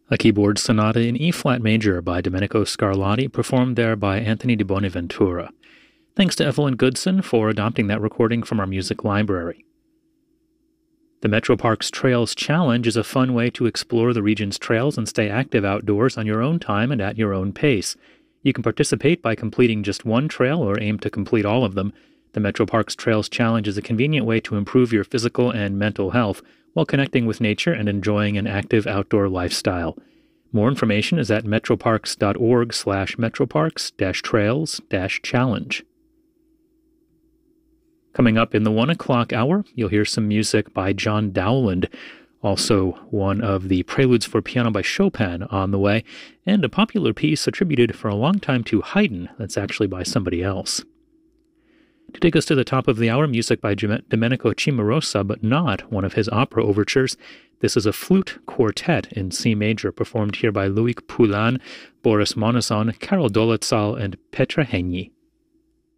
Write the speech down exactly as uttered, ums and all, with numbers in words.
a keyboard sonata in E-flat major by Domenico Scarlatti, performed there by Anthony de Bonaventura. Thanks to Evelyn Goodson for adopting that recording from our music library. The Metroparks Trails Challenge is a fun way to explore the region's trails and stay active outdoors on your own time and at your own pace. You can participate by completing just one trail or aim to complete all of them. The Metroparks Trails Challenge is a convenient way to improve your physical and mental health while connecting with nature and enjoying an active outdoor lifestyle. More information is at metroparks.org slash metroparks dash trails dash challenge. Coming up in the one o'clock hour, you'll hear some music by John Dowland, also one of the Preludes for Piano by Chopin on the way, and a popular piece attributed for a long time to Haydn that's actually by somebody else. To take us to the top of the hour, music by Domenico Cimarosa, but not one of his opera overtures. This is a flute quartet in C major, performed here by Loic Poulain, Boris Monoson, Karol Dolitzal, and Petra Henyi.